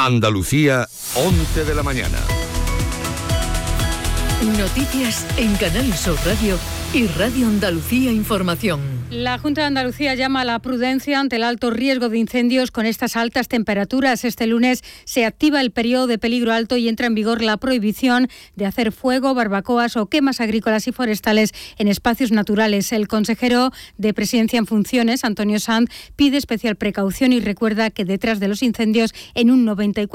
Andalucía, 11 de la mañana. Noticias en Canal Sur Radio y Radio Andalucía Información. La Junta de Andalucía llama a la prudencia ante el alto riesgo de incendios con estas altas temperaturas. Este lunes se activa el periodo de peligro alto y entra en vigor la prohibición de hacer fuego, barbacoas o quemas agrícolas y forestales en espacios naturales. El consejero de Presidencia en funciones, Antonio Sanz, pide especial precaución y recuerda que detrás de los incendios, en un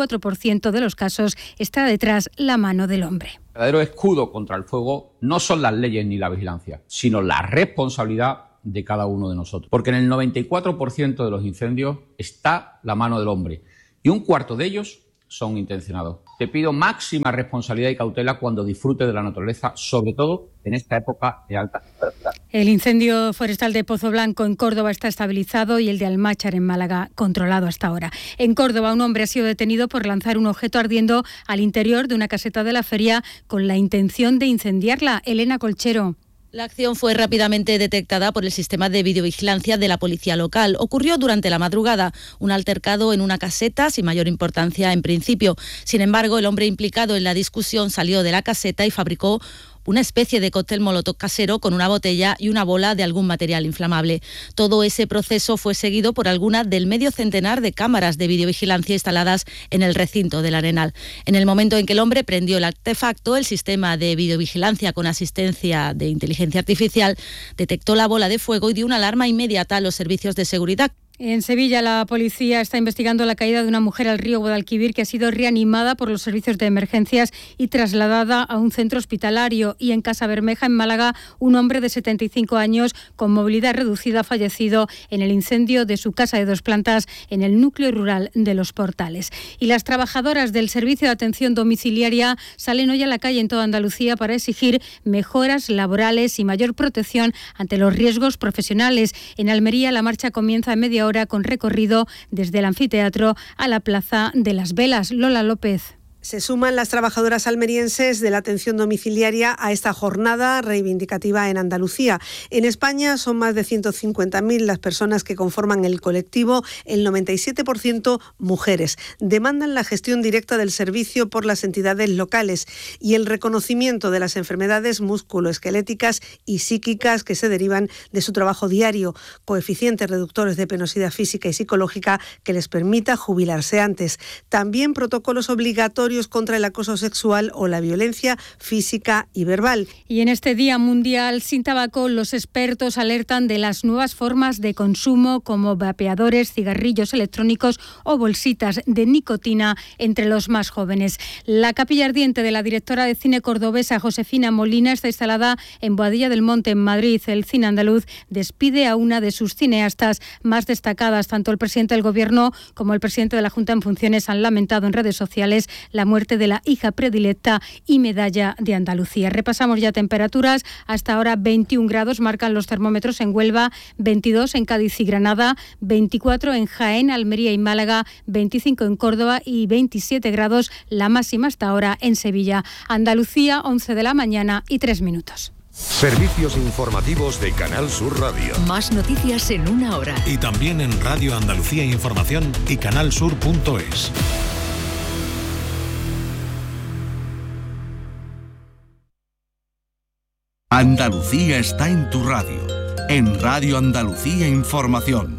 94% de los casos, está detrás la mano del hombre. El verdadero escudo contra el fuego no son las leyes ni la vigilancia, sino la responsabilidad de cada uno de nosotros. Porque en el 94% de los incendios está la mano del hombre y un cuarto de ellos son intencionados. Te pido máxima responsabilidad y cautela cuando disfrutes de la naturaleza, sobre todo en esta época de alta temperatura. El incendio forestal de Pozo Blanco en Córdoba está estabilizado y el de Almáchar en Málaga controlado hasta ahora. En Córdoba, un hombre ha sido detenido por lanzar un objeto ardiendo al interior de una caseta de la feria con la intención de incendiarla. Elena Colchero. La acción fue rápidamente detectada por el sistema de videovigilancia de la policía local. Ocurrió durante la madrugada, un altercado en una caseta sin mayor importancia en principio. Sin embargo, el hombre implicado en la discusión salió de la caseta y fabricó una especie de cóctel molotov casero con una botella y una bola de algún material inflamable. Todo ese proceso fue seguido por alguna del medio centenar de cámaras de videovigilancia instaladas en el recinto del Arenal. En el momento en que el hombre prendió el artefacto, el sistema de videovigilancia con asistencia de inteligencia artificial detectó la bola de fuego y dio una alarma inmediata a los servicios de seguridad. En Sevilla, la policía está investigando la caída de una mujer al río Guadalquivir que ha sido reanimada por los servicios de emergencias y trasladada a un centro hospitalario. Y en Casabermeja, en Málaga, un hombre de 75 años con movilidad reducida ha fallecido en el incendio de su casa de 2 plantas en el núcleo rural de Los Portales. Y las trabajadoras del Servicio de Atención Domiciliaria salen hoy a la calle en toda Andalucía para exigir mejoras laborales y mayor protección ante los riesgos profesionales. En Almería, la marcha comienza a media hora con recorrido desde el anfiteatro a la Plaza de las Velas. Lola López. Se suman las trabajadoras almerienses de la atención domiciliaria a esta jornada reivindicativa en Andalucía. En España son más de 150.000 las personas que conforman el colectivo, el 97% mujeres. Demandan la gestión directa del servicio por las entidades locales y el reconocimiento de las enfermedades musculoesqueléticas y psíquicas que se derivan de su trabajo diario, coeficientes reductores de penosidad física y psicológica que les permita jubilarse antes. También protocolos obligatorios contra el acoso sexual o la violencia física y verbal. Y en este Día Mundial sin Tabaco, los expertos alertan de las nuevas formas de consumo como vapeadores, cigarrillos electrónicos o bolsitas de nicotina entre los más jóvenes. La capilla ardiente de la directora de cine cordobesa Josefina Molina está instalada en Boadilla del Monte, en Madrid. El cine andaluz despide a una de sus cineastas más destacadas. Tanto el presidente del Gobierno como el presidente de la Junta en funciones han lamentado en redes sociales la muerte de la hija predilecta y medalla de Andalucía. Repasamos ya temperaturas. Hasta ahora 21 grados marcan los termómetros en Huelva, 22 en Cádiz y Granada, 24 en Jaén, Almería y Málaga, 25 en Córdoba y 27 grados la máxima hasta ahora en Sevilla. Andalucía, 11 de la mañana y 3 minutos. Servicios informativos de Canal Sur Radio. Más noticias en una hora. Y también en Radio Andalucía Información y canalsur.es. Andalucía está en tu radio, en Radio Andalucía Información.